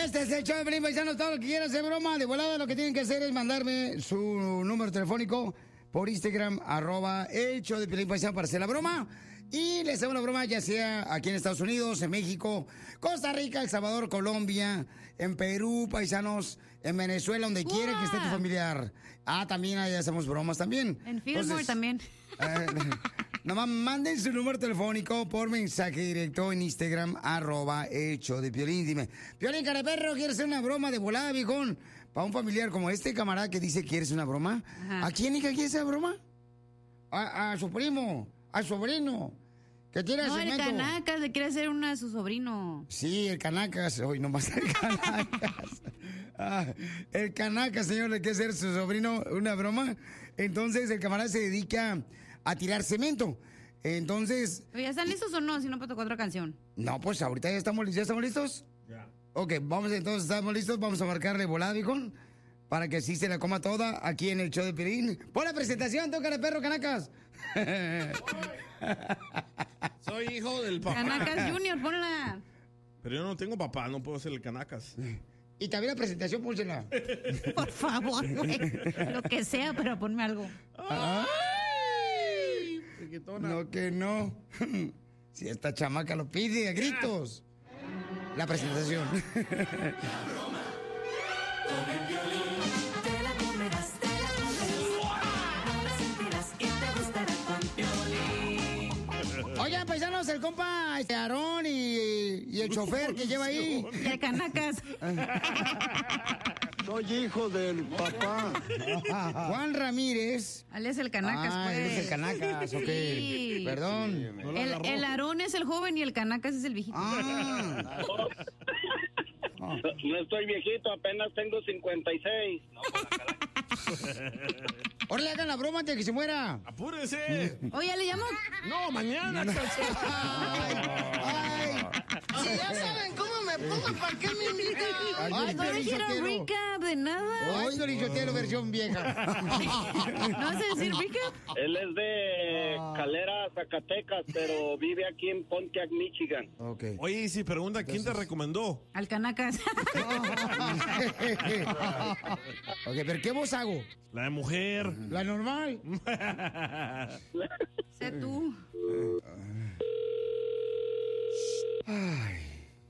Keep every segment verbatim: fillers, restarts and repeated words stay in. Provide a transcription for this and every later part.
Este es el show de Piolín, paisanos. Todo lo que quieran hacer broma, de volada lo que tienen que hacer es mandarme su número telefónico por Instagram, arroba el show de Piolín, paisano, para hacer la broma. Y les hago la broma ya sea aquí en Estados Unidos, en México, Costa Rica, El Salvador, Colombia, en Perú, paisanos, en Venezuela, donde ¡Uah! quiera que esté tu familiar. Ah, también ahí hacemos bromas también. En Fillmore Entonces, también. Eh, nomás manden su número telefónico por mensaje directo en Instagram, arroba hecho de Piolín. Dime, Piolín, cara de perro, ¿quieres hacer una broma de volada, viejón? Para un familiar como este camarada que dice que quieres una broma. Ajá. ¿A quién, hija, quieres esa broma? A, a su primo, a su sobrino, que tiene No, el cemento. Canacas le quiere hacer una a su sobrino. Sí, el Canacas. Hoy nomás el Canacas. Ah, el Canacas, señor, le quiere hacer su sobrino una broma. Entonces, el camarada se dedica a tirar cemento. Entonces... ¿Ya están listos o no? Si no, pues tocó otra canción. No, pues ahorita ya estamos, ¿ya estamos listos? Ya. Ok, vamos entonces, estamos listos. Vamos a marcarle volada, viejón, para que así se la coma toda aquí en el show de Piolín. Pon la presentación, toca de perro, Canacas. Soy hijo del papá. Canacas Junior, ponla. Pero yo no tengo papá, no puedo ser el Canacas. Y también la presentación, pónsela. Por favor, güey. Lo que sea, pero ponme algo. ¡Ay! Piquetona. No, que no. Si esta chamaca lo pide a gritos. La presentación. Oigan, paisanos, el compa este Aarón y, y el chofer que lleva ahí. Y el Canacas. Soy hijo del papá. Juan Ramírez. Alias el Canacas, Ah, pues. él es el Canacas, ok. Sí. Perdón. No lo El, agarró. el Aarón es el joven y el Canacas es el viejito. Ah. No estoy viejito, apenas tengo cincuenta y seis. No, Ahora le hagan la broma antes de que se muera. ¡Apúrense! Oye, ¿le llamo? No, mañana. Ay, ay. Si ya saben cómo me pongo, ¿para qué me invitan? Ay, Ay, no Piolín dijeron Sotelo. recap de nada. Hoy Dorichotelo versión vieja. ¿No vas a decir recap? él es de Calera, Zacatecas, pero vive aquí en Pontiac, Michigan. Ok. Oye, y si pregunta, ¿quién te recomendó? Al Canacas. Ok, pero ¿qué voz hago? La de mujer. La normal. Sé tú. Ay.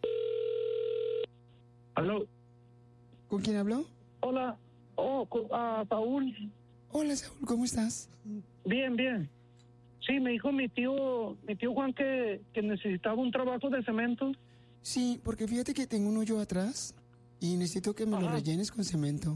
¿Aló? ¿Con quién habló? Hola. Oh, co- ah, Saúl. Hola, Saúl, ¿cómo estás? Bien, bien. Sí, me dijo mi tío, mi tío Juan que, que necesitaba un trabajo de cemento. Sí, porque fíjate que tengo un hoyo atrás y necesito que me lo Ajá. rellenes con cemento.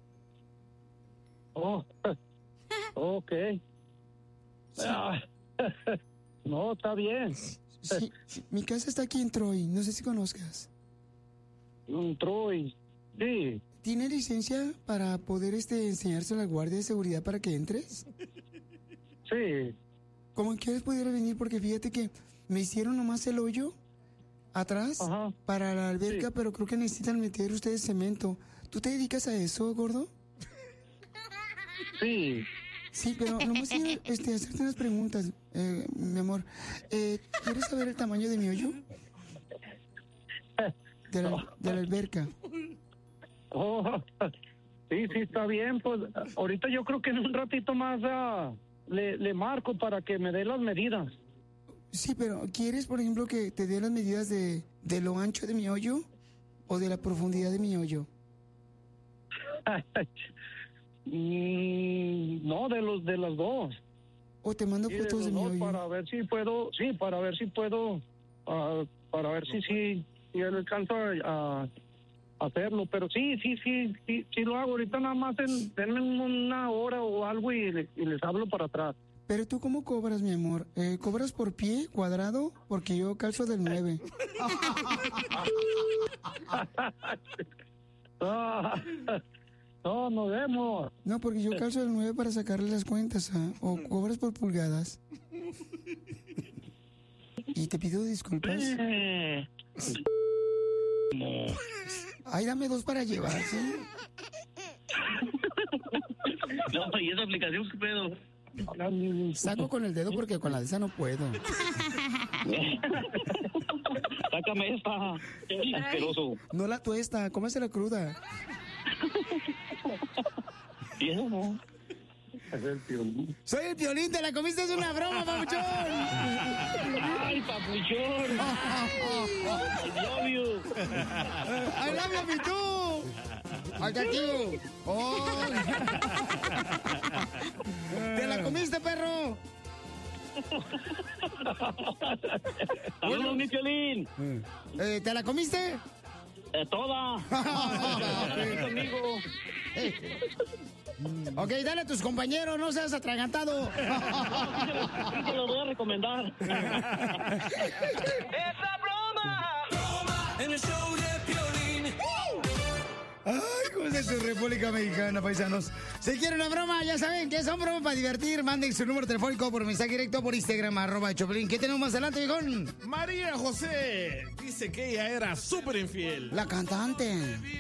Oh, ok. Ah, no, está bien. Sí, sí, mi casa está aquí en Troy, no sé si conozcas. Un Troy. Sí. ¿Tiene licencia para poder este enseñarse a la guardia de seguridad para que entres? Sí. ¿Cómo en qué horas pudiera venir? Porque fíjate que me hicieron nomás el hoyo atrás Ajá. para la alberca, Sí. pero creo que necesitan meter ustedes cemento. ¿Tú te dedicas a eso, gordo? Sí. Sí, pero nomás quiero este, hacerte unas preguntas, eh, mi amor. Eh, ¿Quieres saber el tamaño de mi hoyo? De la, de la alberca. Oh, sí, sí, está bien. Pues ahorita yo creo que en un ratito más ah, le, le marco para que me dé las medidas. Sí, pero ¿quieres, por ejemplo, que te dé las medidas de, de lo ancho de mi hoyo o de la profundidad de mi hoyo? Mm, no, de los de las dos. ¿O te mando Sí, de fotos los de mi dos hoyo? para ver si puedo, sí, para ver si puedo, ah, para ver si sí, si él alcanza a, a hacerlo. Pero sí, sí, sí, sí, sí lo hago. Ahorita nada más en, denme una hora o algo y, le- y les hablo para atrás. Pero tú, ¿cómo cobras, mi amor? Eh, ¿Cobras por pie, cuadrado? Porque yo calzo del nueve. Ah, no, nos vemos. No, porque yo calzo del nueve para sacarle las cuentas, ¿ah? O cobras por pulgadas. Y te pido disculpas. Ay, dame dos para llevar, ¿sí? No, ¿y esa aplicación qué pedo? Saco con el dedo porque con la de esa no puedo. sácame esta. Asqueroso. No la tuesta, cómesela cruda. Viejo. Es el Piolín. Soy el Piolín, te la comiste, es una broma, papuchón. Ay, papuchón. I love you. I love you, me too. Alternativo. Oh. ¿Te la comiste, perro? Saludos, mi Piolín. Eh, ¿Te la comiste? Eh, toda. Conmigo. Ok, dale a tus compañeros, no seas atragantado. Te lo voy a recomendar. ¡Esa broma! En el show de Piolín. Ay, ¿cómo es tu República Mexicana, paisanos? Si quieren una broma, ya saben que son bromas para divertir. Manden su número telefónico por mensaje directo por Instagram, arroba Choplin. ¿Qué tenemos más adelante, viejón? María José dice que ella era súper infiel. La cantante.